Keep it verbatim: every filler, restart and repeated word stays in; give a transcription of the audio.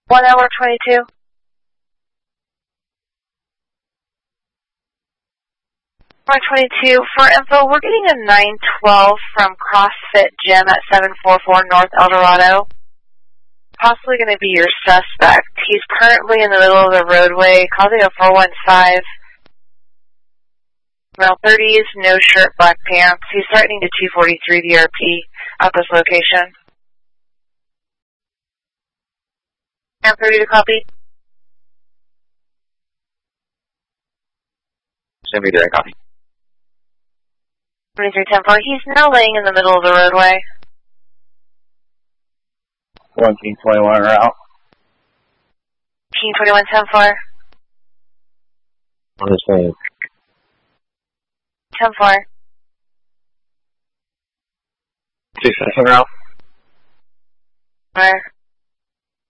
One hour twenty-two. One twenty-two. For info, we're getting a nine twelve from CrossFit Gym at seven forty-four North El Dorado. Possibly going to be your suspect. He's currently in the middle of the roadway, causing a four one five. Male thirties, no shirt, black pants. He's threatening to two forty-three D R P at this location. M thirty to copy. Semi there, copy. twenty-three ten four. He's now laying in the middle of the roadway. one King twenty-one route. King twenty-one ten four. Understand. ten four. Two Citizen route. Where?